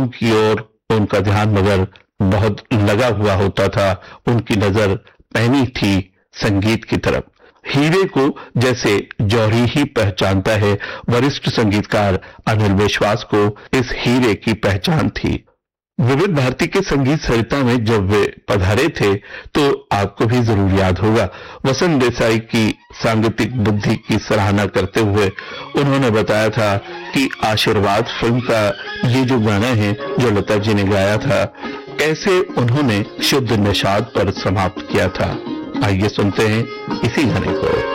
गानों की ओर उनका ध्यान मगर बहुत लगा हुआ होता था। उनकी नजर पैनी थी संगीत की तरफ। हीरे को जैसे जौहरी ही पहचानता है, वरिष्ठ संगीतकार अनिल विश्वास को इस हीरे की पहचान थी। विविध भारती के संगीत सरिता में जब वे पधारे थे तो आपको भी जरूर याद होगा। वसंत देसाई की सांगीतिक बुद्धि की सराहना करते हुए उन्होंने बताया था कि आशीर्वाद फिल्म का ये जो गाना है जो लता जी ने गाया था, कैसे उन्होंने शुद्ध निषाद पर समाप्त किया था। आइए सुनते हैं इसी गाने को।